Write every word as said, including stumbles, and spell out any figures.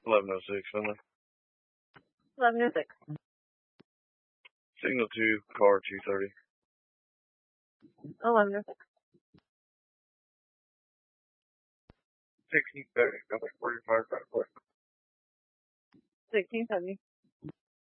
eleven oh six, Finley. eleven oh six. Signal two, car two thirty. eleven oh six. sixteen thirty, forty-five, right away. sixteen seventy.